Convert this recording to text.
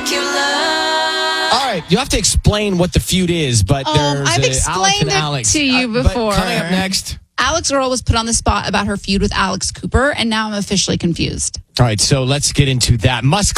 All right, you have to explain what the feud is, but there's I've Alex explained and it Alex. to you But before. coming up next. Alex Earl was put on the spot about her feud with Alex Cooper, and now I'm officially confused. All right, so let's get into that. Musk